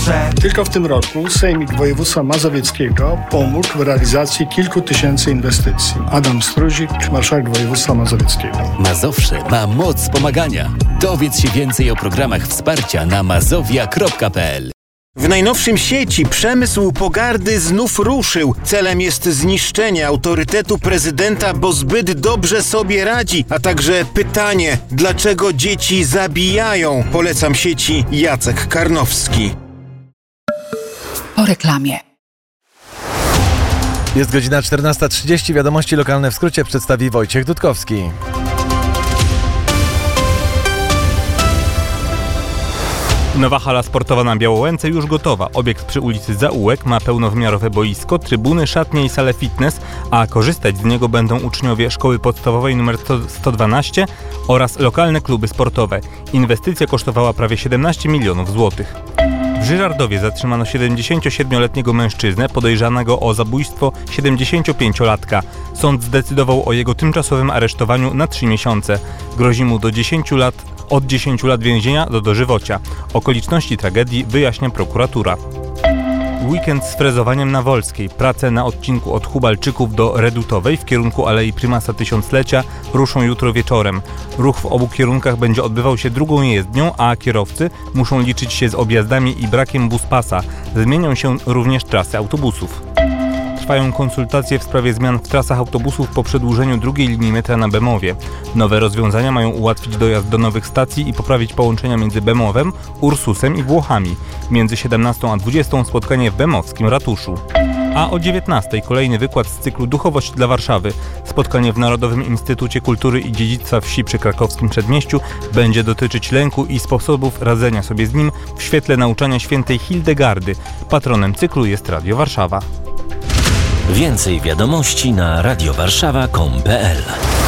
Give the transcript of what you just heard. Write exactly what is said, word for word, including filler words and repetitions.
Mazowsze. Tylko w tym roku Sejmik Województwa Mazowieckiego pomógł w realizacji kilku tysięcy inwestycji. Adam Struzik, marszałek województwa mazowieckiego. Mazowsze ma moc pomagania. Dowiedz się więcej o programach wsparcia na mazowia kropka p l. W najnowszym sieci przemysł pogardy znów ruszył. Celem jest zniszczenie autorytetu prezydenta, bo zbyt dobrze sobie radzi. A także pytanie, dlaczego dzieci zabijają? Polecam sieci Jacek Karnowski. Po reklamie. Jest godzina czternasta trzydzieści. Wiadomości lokalne w skrócie przedstawi Wojciech Dudkowski. Nowa hala sportowa na Białołęce już gotowa. Obiekt przy ulicy Zaułek ma pełnowymiarowe boisko, trybuny, szatnie i salę fitness, a korzystać z niego będą uczniowie szkoły podstawowej nr sto dwanaście oraz lokalne kluby sportowe. Inwestycja kosztowała prawie siedemnaście milionów złotych. W Żyrardowie zatrzymano siedemdziesięciosiedmioletniego mężczyznę podejrzanego o zabójstwo siedemdziesięciopięciolatka. Sąd zdecydował o jego tymczasowym aresztowaniu na trzy miesiące. Grozi mu do dziesięciu lat, od dziesięciu lat więzienia do dożywocia. Okoliczności tragedii wyjaśnia prokuratura. Weekend z frezowaniem na Wolskiej. Prace na odcinku od Hubalczyków do Redutowej w kierunku Alei Prymasa Tysiąclecia ruszą jutro wieczorem. Ruch w obu kierunkach będzie odbywał się drugą jezdnią, a kierowcy muszą liczyć się z objazdami i brakiem buspasa. Zmienią się również trasy autobusów. Trwają konsultacje w sprawie zmian w trasach autobusów po przedłużeniu drugiej linii metra na Bemowie. Nowe rozwiązania mają ułatwić dojazd do nowych stacji i poprawić połączenia między Bemowem, Ursusem i Włochami. Między siedemnastą a dwudziestą spotkanie w bemowskim ratuszu. A o dziewiętnastej kolejny wykład z cyklu Duchowość dla Warszawy. Spotkanie w Narodowym Instytucie Kultury i Dziedzictwa Wsi przy krakowskim Przedmieściu będzie dotyczyć lęku i sposobów radzenia sobie z nim w świetle nauczania świętej Hildegardy. Patronem cyklu jest Radio Warszawa. Więcej wiadomości na radiowarszawa kropka com kropka p l.